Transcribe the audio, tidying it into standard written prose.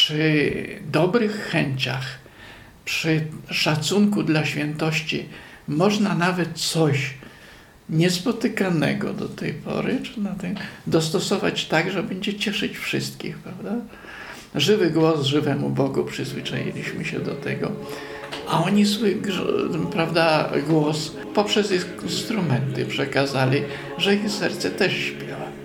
przy dobrych chęciach, przy szacunku dla świętości można nawet coś niespotykanego do tej pory, czy dostosować tak, że będzie cieszyć wszystkich, prawda? Żywy głos żywemu Bogu, przyzwyczailiśmy się do tego, a oni swój, głos poprzez instrumenty przekazali, że ich serce też śpiewa.